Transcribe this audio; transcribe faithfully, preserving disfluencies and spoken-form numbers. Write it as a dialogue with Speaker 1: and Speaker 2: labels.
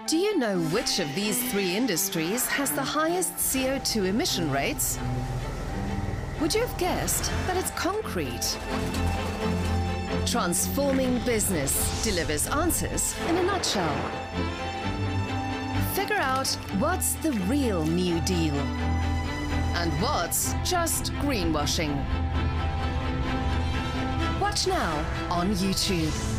Speaker 1: Do you know which of these three industries has the highest C O two emission rates? Would you have guessed that it's concrete? Transforming Business delivers answers in a nutshell. Figure out what's the real New Deal and what's just greenwashing. Watch now on YouTube.